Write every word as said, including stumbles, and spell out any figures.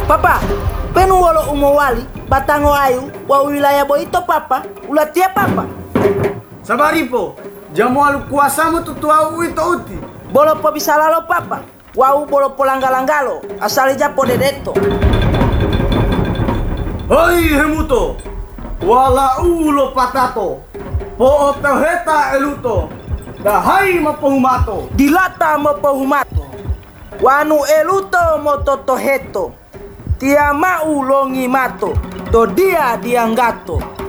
Papa, penu wolo umowali batango ayu wa wilayah boito papa ulatia papa. Sabaripo, jamu alu kuasamu tutua uito uti. Bolo po bisalalo papa, wau bolo polangalangalo asali japo dedeto. Hoi hemuto, wala ulo patato, po otoheta eluto, dahai mapohumato. Dilata mapohumato, wanu eluto mototoheto, tiama ulongi mato, to dia dianggato.